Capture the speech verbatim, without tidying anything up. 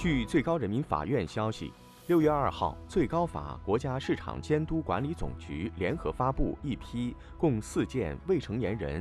据最高人民法院消息，六月二号，最高法、国家市场监督管理总局联合发布一批共四件未成年人